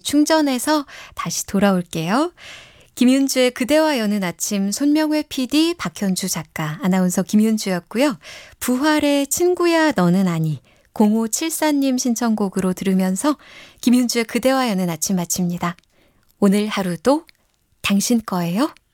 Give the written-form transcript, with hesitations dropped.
충전해서 다시 돌아올게요. 김윤주의 그대와 여는 아침, 손명회 PD, 박현주 작가, 아나운서 김윤주였고요. 부활의 친구야 너는 아니, 0574님 신청곡으로 들으면서 김윤주의 그대와 여는 아침 마칩니다. 오늘 하루도 당신 거예요.